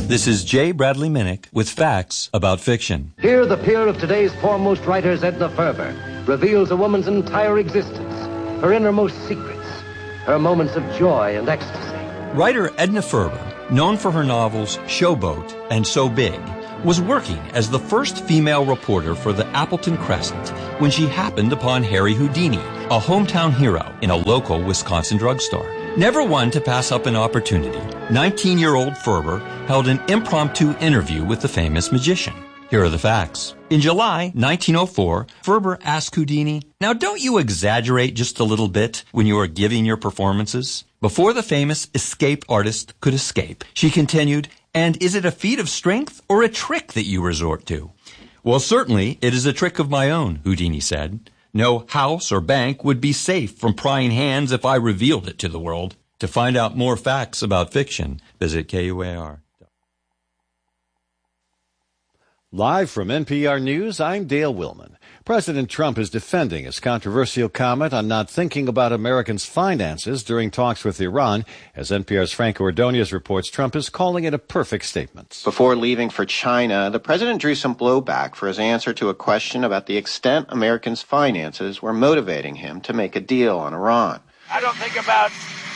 This is J. Bradley Minnick with facts about fiction. Here, the peer of today's foremost writers, Edna Ferber, reveals a woman's entire existence, her innermost secrets, her moments of joy and ecstasy. Writer Edna Ferber, known for her novels Showboat and So Big, was working as the first female reporter for the Appleton Crescent when she happened upon Harry Houdini, a hometown hero in a local Wisconsin drugstore. Never one to pass up an opportunity, 19-year-old Ferber held an impromptu interview with the famous magician. Here are the facts. In July 1904, Ferber asked Houdini, "Now don't you exaggerate just a little bit when you are giving your performances?" Before the famous escape artist could escape, she continued, "And is it a feat of strength or a trick that you resort to?" "Well, certainly it is a trick of my own," Houdini said. "No house or bank would be safe from prying hands if I revealed it to the world." To find out more facts about fiction, visit KUAR. Live from NPR News, I'm Dale Willman. President Trump is defending his controversial comment on not thinking about Americans' finances during talks with Iran. As NPR's Franco Ordonez reports, Trump is calling it a perfect statement. Before leaving for China, the president drew some blowback for his answer to a question about the extent Americans' finances were motivating him to make a deal on Iran. I don't think about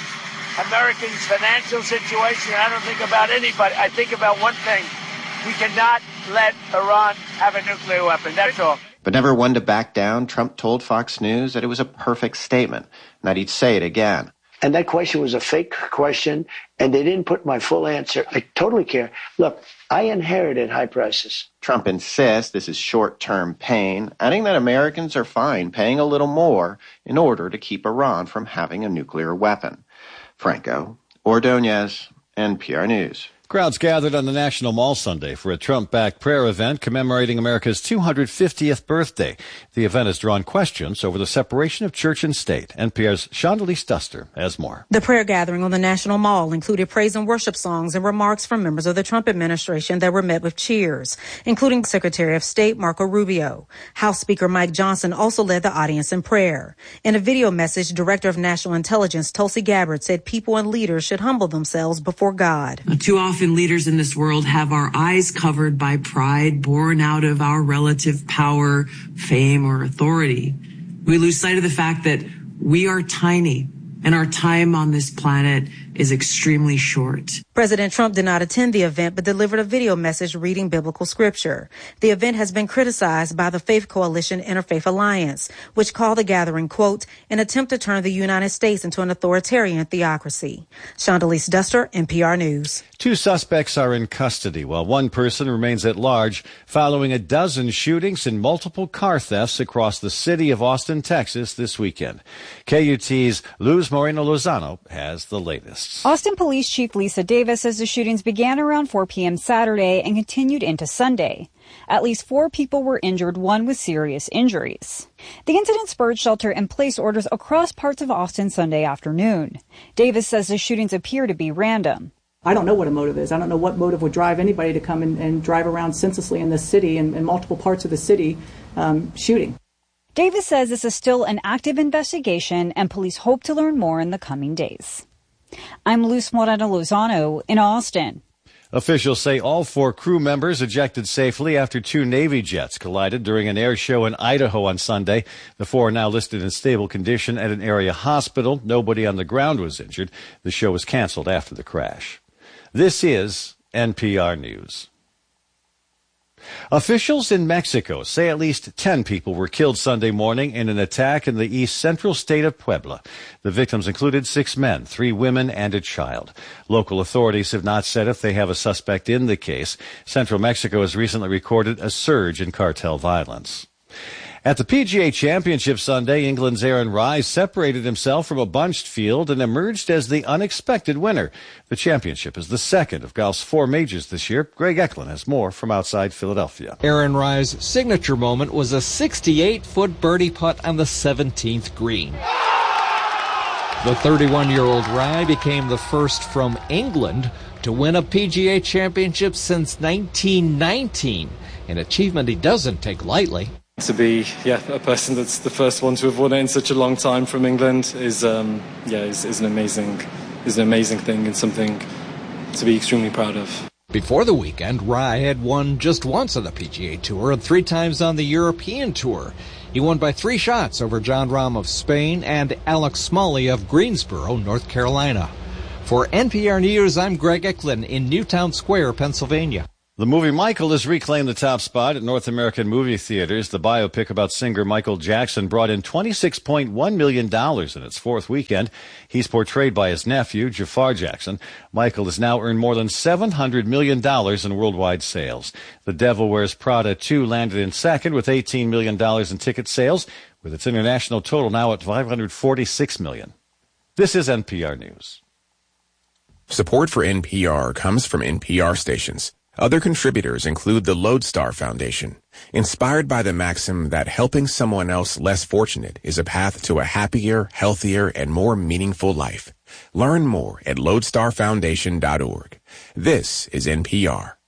Americans' financial situation. I don't think about anybody. I think about one thing. We cannot let Iran have a nuclear weapon. That's all. But never one to back down, Trump told Fox News that it was a perfect statement, and that he'd say it again. And that question was a fake question, and they didn't put my full answer. I totally care. Look, I inherited high prices. Trump insists this is short-term pain, adding that Americans are fine paying a little more in order to keep Iran from having a nuclear weapon. Franco Ordonez, NPR News. Crowds gathered on the National Mall Sunday for a Trump-backed prayer event commemorating America's 250th birthday. The event has drawn questions over the separation of church and state. NPR's Shondelise Duster has more. The prayer gathering on the National Mall included praise and worship songs and remarks from members of the Trump administration that were met with cheers, including Secretary of State Marco Rubio. House Speaker Mike Johnson also led the audience in prayer. In a video message, Director of National Intelligence Tulsi Gabbard said people and leaders should humble themselves before God. Too often leaders in this world have our eyes covered by pride born out of our relative power, fame, or authority. We lose sight of the fact that we are tiny and our time on this planet is extremely short. President Trump did not attend the event but delivered a video message reading biblical scripture. The event has been criticized by the Faith Coalition Interfaith Alliance, which called the gathering, quote, an attempt to turn the United States into an authoritarian theocracy. Shondelise Duster, NPR News. 2 suspects are in custody, while 1 person remains at large following a dozen shootings and multiple car thefts across the city of Austin, Texas this weekend. KUT's Luz Moreno-Lozano has the latest. Austin Police Chief Lisa Davis says the shootings began around 4 p.m. Saturday and continued into Sunday. At least 4 people were injured, 1 with serious injuries. The incident spurred shelter-in-place orders across parts of Austin Sunday afternoon. Davis says the shootings appear to be random. I don't know what a motive is. I don't know what motive would drive anybody to come and drive around senselessly in this city and in multiple parts of the city shooting. Davis says this is still an active investigation and police hope to learn more in the coming days. I'm Luz Moreno-Lozano in Austin. Officials say all 4 crew members ejected safely after 2 Navy jets collided during an air show in Idaho on Sunday. The 4 are now listed in stable condition at an area hospital. Nobody on the ground was injured. The show was canceled after the crash. This is NPR News. Officials in Mexico say at least 10 people were killed Sunday morning in an attack in the east central state of Puebla. The victims included 6 men, 3 women, and a child. Local authorities have not said if they have a suspect in the case. Central Mexico has recently recorded a surge in cartel violence. At the PGA Championship Sunday, England's Aaron Rise separated himself from a bunched field and emerged as the unexpected winner. The championship is the second of golf's 4 majors this year. Greg Eklund has more from outside Philadelphia. Aaron Rise's signature moment was a 68-foot birdie putt on the 17th green. The 31-year-old Rai became the first from England to win a PGA Championship since 1919, an achievement he doesn't take lightly. To be, a person that's the first one to have won it in such a long time from England is an amazing thing and something to be extremely proud of. Before the weekend, Rai had won just once on the PGA Tour and 3 times on the European Tour. He won by 3 shots over Jon Rahm of Spain and Alex Smalley of Greensboro, North Carolina. For NPR News, I'm Greg Eklund in Newtown Square, Pennsylvania. The movie Michael has reclaimed the top spot at North American movie theaters. The biopic about singer Michael Jackson brought in $26.1 million in its 4th weekend. He's portrayed by his nephew, Jafar Jackson. Michael has now earned more than $700 million in worldwide sales. The Devil Wears Prada 2 landed in 2nd with $18 million in ticket sales, with its international total now at $546 million. This is NPR News. Support for NPR comes from NPR stations. Other contributors include the Lodestar Foundation, inspired by the maxim that helping someone else less fortunate is a path to a happier, healthier, and more meaningful life. Learn more at lodestarfoundation.org. This is NPR.